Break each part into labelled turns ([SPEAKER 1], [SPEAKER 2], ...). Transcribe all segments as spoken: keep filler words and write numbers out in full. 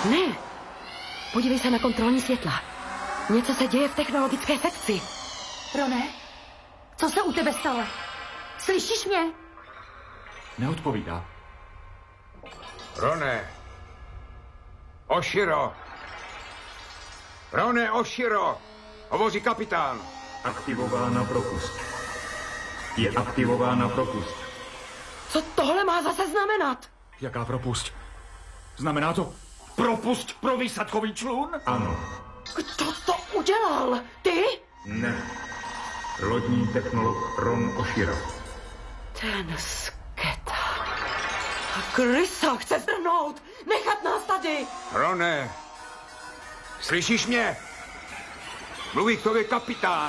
[SPEAKER 1] Ne. Podívej se na kontrolní světla. Něco se děje v technologické sekci.
[SPEAKER 2] Roné, co se u tebe stalo? Slyšíš mě?
[SPEAKER 3] Neodpovídá.
[SPEAKER 4] Roné. Oshiro. Roné, Oshiro. Hovoří kapitán.
[SPEAKER 3] Aktivována propust. Je aktivována propust.
[SPEAKER 1] Co tohle má zase znamenat?
[SPEAKER 3] Jaká propust? Znamená to propust pro výsadkový člun? Ano.
[SPEAKER 1] Kdo to udělal? Ty?
[SPEAKER 3] Ne. Lodní technolog Ron Oshiro.
[SPEAKER 1] Ten sketa. A Chrisa chce zdrhnout. Nechat nás tady.
[SPEAKER 4] Roné. Slyšíš mě? Mluví k tobě kapitán.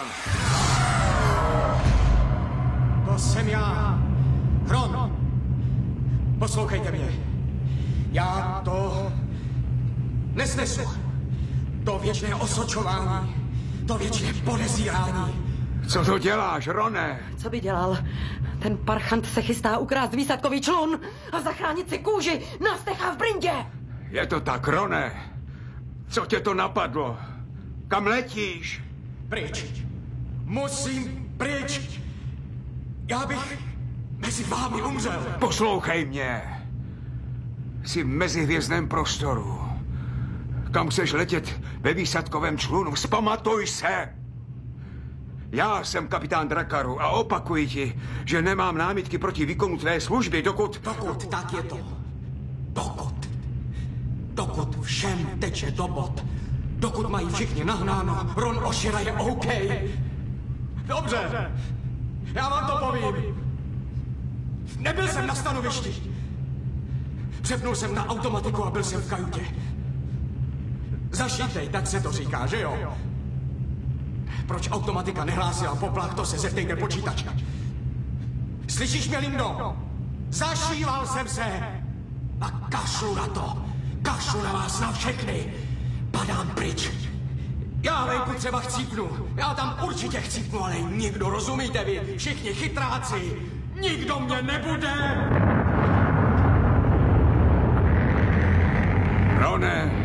[SPEAKER 5] To jsem já. Ron. Poslouchejte mě. Já to nesnesu. To věčné osočování. To věčné podezírání.
[SPEAKER 4] Co to děláš, Roné?
[SPEAKER 1] Co by dělal? Ten parchant se chystá ukrást výsadkový člun a zachránit si kůži. Nás nechá v brindě.
[SPEAKER 4] Je to tak, Roné. Co tě to napadlo? Kam letíš?
[SPEAKER 5] Pryč. Musím pryč. Já bych mezi vámi umřel.
[SPEAKER 4] Poslouchej mě. Jsi v mezihvězdném prostoru. Kam chceš letět ve výsadkovém člunu? Vzpamatuj se! Já jsem kapitán Drakaru a opakuji ti, že nemám námitky proti výkonu tvé služby, dokud...
[SPEAKER 5] Dokud, tak je to. Dokud. Dokud všem teče do bod. Dokud mají všichni nahnáno, Ron Oshiro je OK. Dobře. Já vám to povím. Nebyl jsem na stanovišti. Přepnul jsem na automatiku a byl jsem v kajutě. Zašitej, tak se to říká, že jo? Proč automatika nehlásila poplach, to se zeptejte počítače. Slyšíš mě, Lindo? Zašíval jsem se a kašlu na to. Kašlu na vás, na všechny. Padám pryč. Já venku třeba chcípnu. Já tam určitě chcípnu, ale nikdo, rozumíte vy? Všichni chytráci. Nikdo mě nebude.
[SPEAKER 4] Roné,